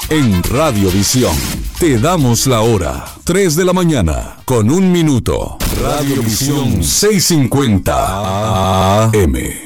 En Radiovisión te damos la hora. 3 de la mañana con 1 minuto. Radiovisión 650 AM.